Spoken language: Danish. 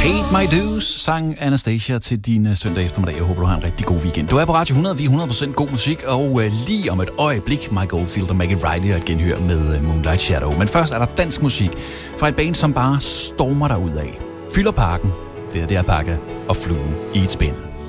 Paid My Dues, sang Anastasia til din søndag eftermiddag. Jeg håber, du har en rigtig god weekend. Du er på Radio 100, vi er 100% god musik, og lige om et øjeblik, Mike Oldfield og Maggie Riley er et genhør med Moonlight Shadow. Men først er der dansk musik fra et band, som bare stormer derud af. Fylder parken, det er Pakka og Flue i et spænd.